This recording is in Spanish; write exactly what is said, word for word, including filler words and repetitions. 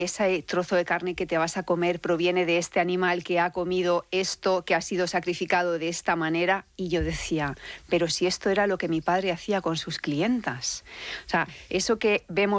ese trozo de carne que te vas a comer proviene de este animal que ha comido esto, que ha sido sacrificado de esta manera. Y yo decía, pero si esto era lo que mi padre hacía con sus clientas. O sea, eso que vemos